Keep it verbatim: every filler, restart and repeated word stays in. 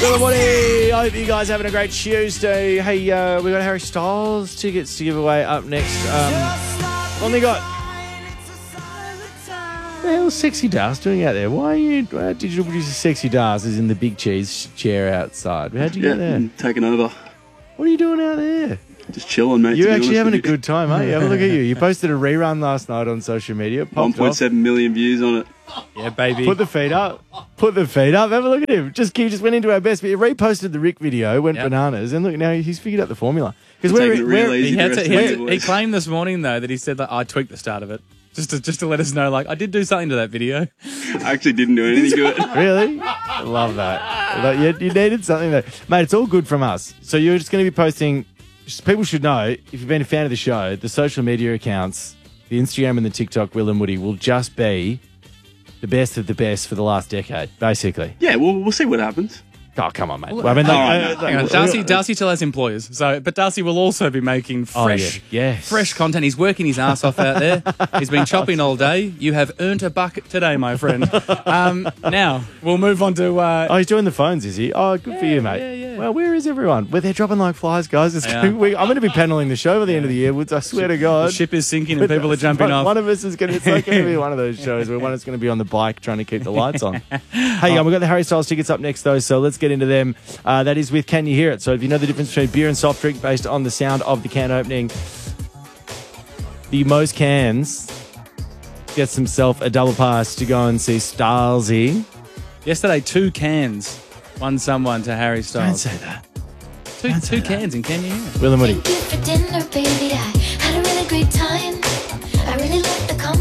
Good morning. I hope you guys are having a great Tuesday. Hey, uh, we got Harry Styles tickets to give away up next. Um, only got. What the hell's Sexy Dars doing out there? Why are you uh, digital producer Sexy Dars is in the big cheese chair outside? How'd you yeah, get there? I'm taking over. What are you doing out there? Just chilling, mate. You're actually having a good time, mate. Have a look at you. You posted a rerun last night on social media. one point seven million views on it. Yeah, baby. Put the feet up. Put the feet up. Have a look at him. Just he just went into our best. He reposted the Rick video, went yep. bananas, and look now he's figured out the formula. Because we're, we're he, had to, he, had to, he claimed this morning though that he said that I tweaked the start of it just to just to let us know like I did do something to that video. I actually didn't do anything to it. Really? I love that. You, you needed something there, mate. It's all good from us. So you're just going to be posting. People should know, if you've been a fan of the show, the social media accounts, the Instagram and the TikTok, Will and Woody, will just be the best of the best for the last decade, basically. Yeah, we'll, we'll see what happens. Oh, come on, mate. Well, I mean, hang like, on, uh, hang on. Darcy, Darcy still has employers, so but Darcy will also be making fresh, oh, yeah. yes. fresh content. He's working his ass off out there. He's been chopping all day. You have earned a bucket today, my friend. Um, now we'll move on to. Uh, oh, he's doing the phones, is he? Oh, good yeah, for you, mate. Yeah, yeah. Well, where is everyone? Well, they're dropping like flies, guys. It's going, we, I'm going to be paneling the show by the yeah. end of the year. I swear the to God, the ship is sinking and people are jumping one, off. One of us is going to. It's like going to be one of those shows where one is going to be on the bike trying to keep the lights on. Hey, oh. we've got the Harry Styles tickets up next, though. So let's get into them. Uh, that is with Can You Hear It? So if you know the difference between beer and soft drink based on the sound of the can opening, the most cans gets himself a double pass to go and see Stylesy. Yesterday, two cans won someone to Harry Styles. Don't say that. Two, Don't say two that. cans in Can You Hear It? Will and Woody. Thank you for dinner, baby. I had a really great time.